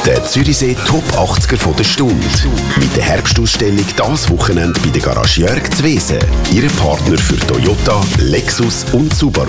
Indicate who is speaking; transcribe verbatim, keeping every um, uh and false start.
Speaker 1: Der Zürichsee Top achtziger von der Stunde. Mit der Herbstausstellung das Wochenende bei der Garage Jörg Zwese. Ihre Partner für Toyota, Lexus und Subaru.